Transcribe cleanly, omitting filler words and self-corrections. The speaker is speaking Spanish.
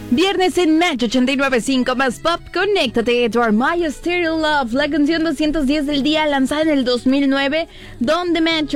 Viernes en Match 89.5 más pop, conéctate to our My Stereo Love, la canción 210 del día lanzada en el 2009, donde Match